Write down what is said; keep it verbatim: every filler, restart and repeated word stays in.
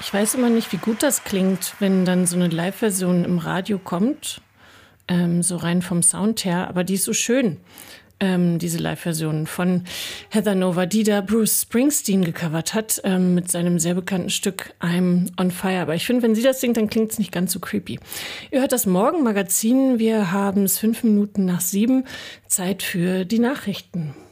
Ich weiß immer nicht, wie gut das klingt, wenn dann so eine Live-Version im Radio kommt, ähm, so rein vom Sound her, aber die ist so schön, ähm, diese Live-Version von Heather Nova, die da Bruce Springsteen gecovert hat, ähm, mit seinem sehr bekannten Stück I'm on Fire. Aber ich finde, wenn sie das singt, dann klingt es nicht ganz so creepy. Ihr hört das Morgenmagazin, wir haben es fünf Minuten nach sieben, Zeit für die Nachrichten.